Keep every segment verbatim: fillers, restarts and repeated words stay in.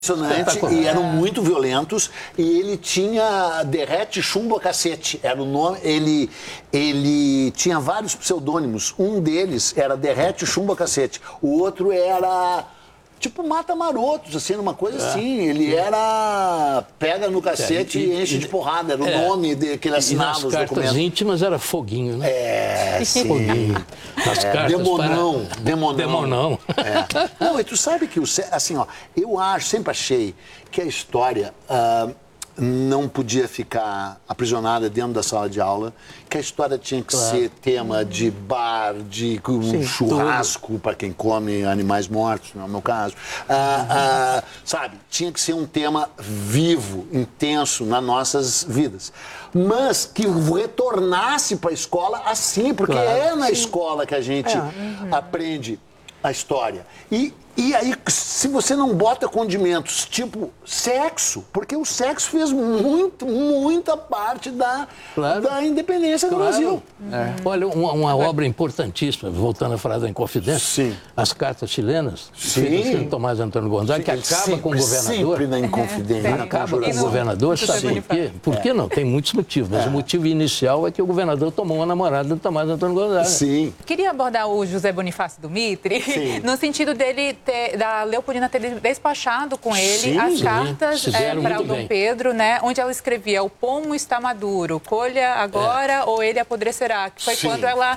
impressionante e eram muito violentos, e ele tinha derrete chumbo a cacete, era o nome, ele, ele tinha vários pseudônimos, um deles era derrete chumbo a cacete, o outro era tipo mata marotos, assim, uma coisa é. assim, ele era pega no cacete é, e, e enche e, de porrada, era o é, nome de, que ele assinava os documentos. Nas cartas íntimas era foguinho, né? É, sim. Foguinho. Nas é, cartas demonão, para... demonão. Demonão. É. Não, e tu sabe que, o, assim, ó, eu acho, sempre achei que a história uh, não podia ficar aprisionada dentro da sala de aula, que a história tinha que claro. ser tema de bar, de um Sim, churrasco para quem come animais mortos, não é o meu caso. Uh, uh, sabe, tinha que ser um tema vivo, intenso nas nossas vidas. Mas que retornasse para a escola assim, porque claro. é na Sim. escola que a gente é. uhum. aprende a história. E, e aí, se você não bota condimentos tipo sexo, porque o sexo fez muito, muita parte da, claro. da independência do claro. Brasil. É. Olha, uma, uma obra importantíssima, voltando a falar da Inconfidência, Sim. as cartas chilenas, feitas pelo Tomás Antônio Gonzaga, que acaba sempre, com o governador. Sempre na Inconfidência. É, acaba com o governador, sabe por quê? Por que não? Tem muitos motivos, mas é. o motivo inicial é que o governador tomou uma namorada do Tomás Antônio Gonzaga. Sim. Queria abordar o José Bonifácio do Mitre, Sim. no sentido dele ter, da Leopoldina ter despachado com ele Sim, as sim. cartas é, para o Dom bem. Pedro, né, onde ela escrevia: o pomo está maduro, colha agora é. ou ele apodrecerá, que foi sim. quando ela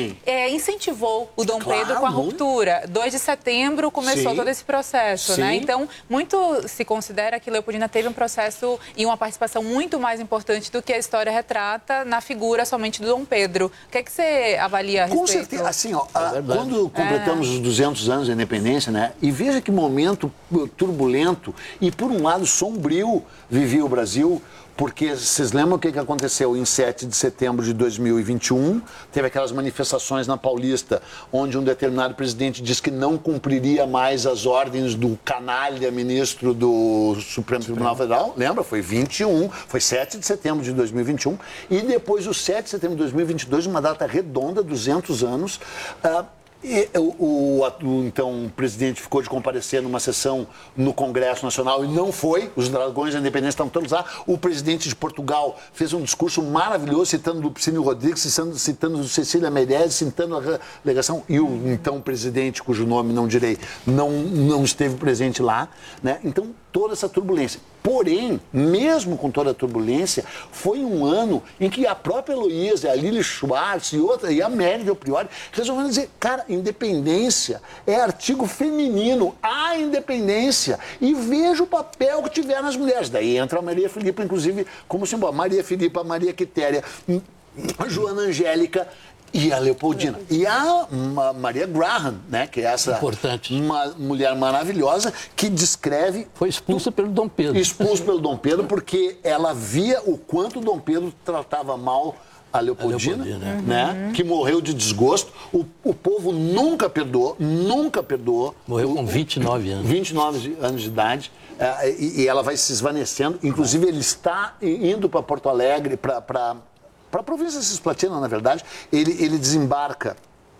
é, incentivou o Dom claro. Pedro com a ruptura. dois de setembro começou sim. todo esse processo, sim. né? Então, muito se considera que Leopoldina teve um processo e uma participação muito mais importante do que a história retrata na figura somente do Dom Pedro. O que é que você avalia a respeito? Com certeza, assim, ó, é quando completamos é. os duzentos anos da independência, né? E veja que momento turbulento e, por um lado, sombrio vivia o Brasil, porque vocês lembram o que aconteceu em sete de setembro de dois mil e vinte e um? Teve aquelas manifestações na Paulista, onde um determinado presidente disse que não cumpriria mais as ordens do canalha ministro do Supremo Tribunal Federal. Lembra? Foi vinte e um, foi sete de setembro de dois mil e vinte e um. E depois, o sete de setembro de dois mil e vinte e dois, uma data redonda, duzentos anos, uh, E o, o, o então o presidente ficou de comparecer numa sessão no Congresso Nacional e não foi. Os dragões da independência estavam todos lá. O presidente de Portugal fez um discurso maravilhoso, citando Lupicínio Rodrigues, citando, citando Cecília Meirelles, citando a delegação. E o então presidente, cujo nome não direi, não, não esteve presente lá, né? Então, toda essa turbulência. Porém, mesmo com toda a turbulência, foi um ano em que a própria Heloísa, a Lili Schwartz e outra, e a Mary Del Priori, resolveram dizer: cara, independência é artigo feminino, a independência. E veja o papel que tiveram as mulheres. Daí entra a Maria Filipa, inclusive, como símbolo. Maria Filipa, Maria Quitéria, a Joana Angélica e a Leopoldina. E a Maria Graham, né, que é essa Importante. uma mulher maravilhosa que descreve... Foi expulsa pelo Dom Pedro. Expulsa pelo Dom Pedro porque ela via o quanto o Dom Pedro tratava mal a Leopoldina, a Leopoldina né, uhum. que morreu de desgosto. O, o povo nunca perdoou, nunca perdoou. Morreu com vinte e nove anos. vinte e nove anos de idade. É, e, e ela vai se esvanecendo. Inclusive, ele está indo para Porto Alegre, para... para a província Cisplatina, na verdade. Ele, ele desembarca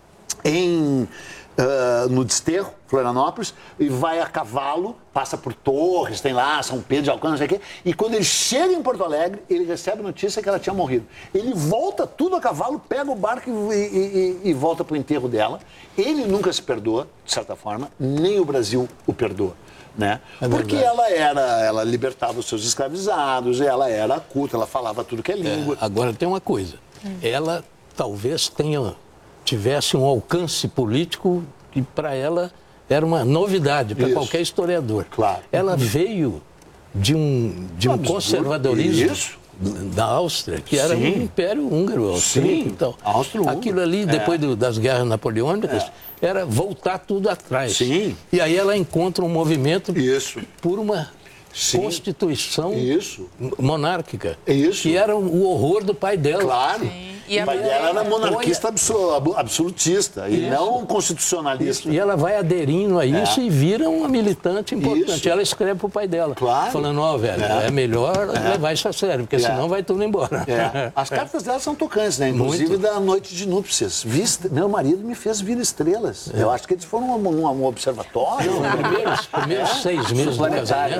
em, uh, no Desterro, Florianópolis, e vai a cavalo, passa por Torres, tem lá São Pedro de Alcântara, não sei o quê, e quando ele chega em Porto Alegre, ele recebe a notícia que ela tinha morrido. Ele volta tudo a cavalo, pega o barco e, e, e, e volta para o enterro dela. Ele nunca se perdoa, de certa forma, nem o Brasil o perdoa. Né? É porque ela era, ela libertava os seus escravizados, ela era culta, ela falava tudo que é língua. É, agora tem uma coisa, hum. ela talvez tenha, tivesse um alcance político que para ela era uma novidade, para qualquer historiador. Claro. Ela veio de um, de um conservadorismo Isso. da Áustria, que era Sim. um império húngaro, austríaco e tal. Aquilo ali, depois é. do, das guerras napoleônicas, é. era voltar tudo atrás. Sim. E aí ela encontra um movimento Isso. por uma Sim. constituição Isso. monárquica, Isso. que era o horror do pai dela. Claro. Sim. E o pai dela era monarquista absol, absolutista e isso. não constitucionalista. Isso. E ela vai aderindo a isso é. e vira uma militante importante. Isso. Ela escreve para o pai dela, claro. falando, ó, oh, velho, é, é melhor é. levar isso a sério, porque é. senão vai tudo embora. É. As cartas dela são tocantes, né? Inclusive Muito. da noite de núpcias. Vista, meu marido me fez vir estrelas. É. Eu acho que eles foram um, um, um observatório. Os primeiros, primeiros seis meses do casamento.